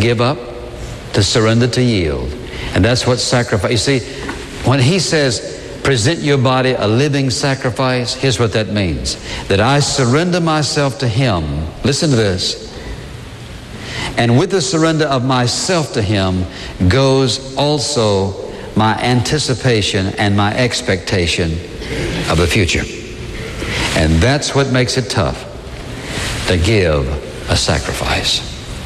give up, to surrender, to yield. And that's what sacrifice. You see, when he says, present your body a living sacrifice, here's what that means. That I surrender myself to him. Listen to this. And with the surrender of myself to him goes also my anticipation and my expectation of the future. And that's what makes it tough to give a sacrifice.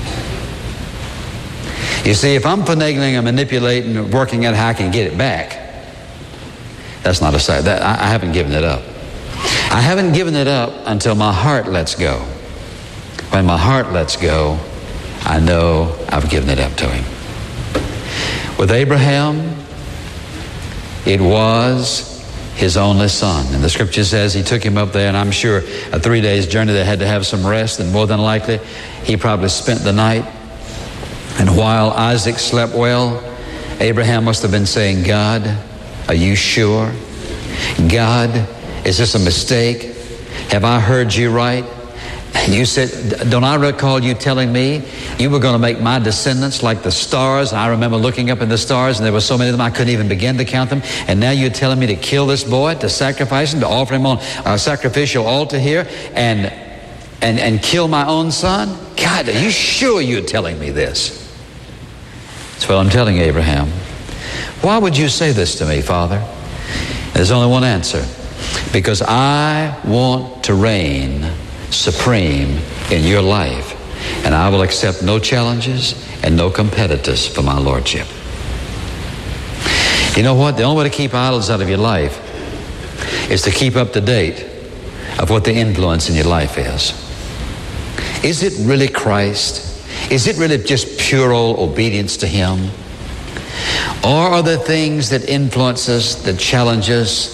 You see, if I'm finagling and manipulating, working out how I can get it back, that's not a sacrifice. I haven't given it up. I haven't given it up until my heart lets go. When my heart lets go, I know I've given it up to him. With Abraham, it was his only son. And the scripture says he took him up there, and I'm sure a 3 days journey they had to have some rest, and more than likely he probably spent the night. And while Isaac slept well, Abraham must have been saying, God, are you sure? God, is this a mistake? Have I heard you right? You said, don't I recall you telling me you were going to make my descendants like the stars? And I remember looking up in the stars, and there were so many of them I couldn't even begin to count them. And now you're telling me to kill this boy, to sacrifice him, to offer him on a sacrificial altar here, and kill my own son? God, are you sure you're telling me this? That's what I'm telling Abraham. Why would you say this to me, Father? There's only one answer. Because I want to reign supreme in your life, and I will accept no challenges and no competitors for my lordship. You know what? The only way to keep idols out of your life is to keep up to date of what the influence in your life is. Is it really Christ? Is it really just pure old obedience to him? Or are there things that influence us, that challenge us,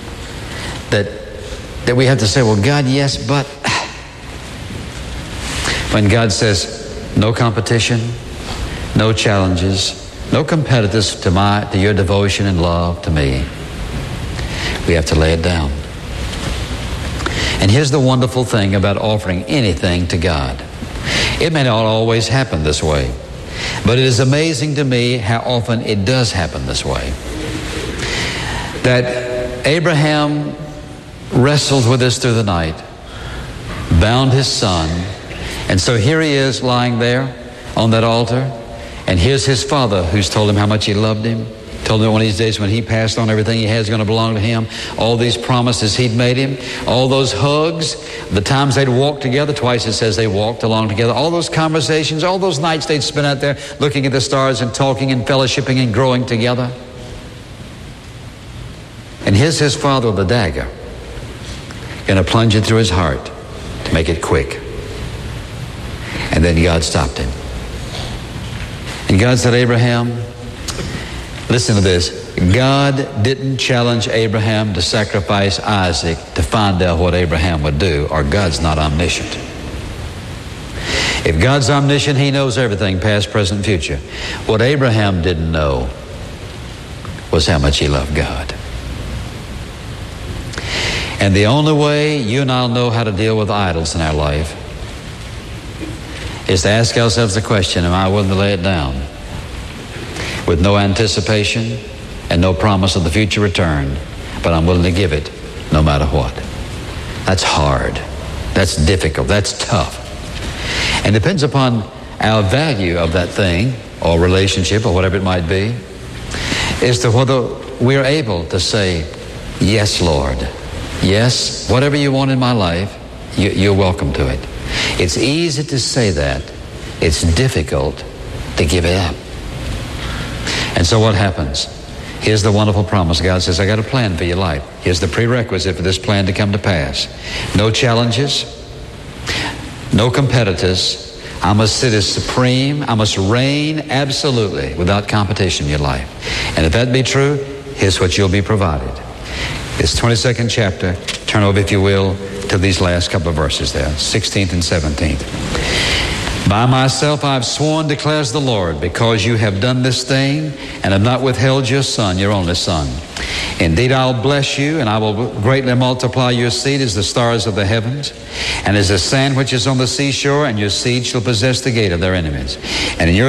that we have to say, well, God, yes, but when God says, no competition, no challenges, no competitors to your devotion and love to me, we have to lay it down. And here's the wonderful thing about offering anything to God. It may not always happen this way, but it is amazing to me how often it does happen this way. That Abraham wrestled with this through the night, bound his son, and so here he is lying there on that altar, and here's his father who's told him how much he loved him, told him one of these days when he passed on, everything he has is going to belong to him, all these promises he'd made him, all those hugs, the times they'd walked together, twice it says they walked along together, all those conversations, all those nights they'd spent out there looking at the stars and talking and fellowshipping and growing together. And here's his father with the dagger, going to plunge it through his heart to make it quick. And then God stopped him. And God said, Abraham, listen to this. God didn't challenge Abraham to sacrifice Isaac to find out what Abraham would do, or God's not omniscient. If God's omniscient, he knows everything, past, present, future. What Abraham didn't know was how much he loved God. And the only way you and I'll know how to deal with idols in our life is to ask ourselves the question, am I willing to lay it down with no anticipation and no promise of the future return, but I'm willing to give it no matter what? That's hard. That's difficult. That's tough. And depends upon our value of that thing or relationship or whatever it might be as to whether we're able to say, yes, Lord. Yes, whatever you want in my life, you're welcome to it. It's easy to say that. It's difficult to give it up. And so what happens? Here's the wonderful promise. God says, I got a plan for your life. Here's the prerequisite for this plan to come to pass. No challenges, no competitors. I must sit as supreme. I must reign absolutely without competition in your life. And if that be true, here's what you'll be provided. This 22nd chapter, turn over, if you will, to these last couple of verses there, 16th and 17th. By myself I have sworn, declares the Lord, because you have done this thing and have not withheld your son, your only son. Indeed, I'll bless you, and I will greatly multiply your seed as the stars of the heavens, and as the sand which is on the seashore, and your seed shall possess the gate of their enemies. And in your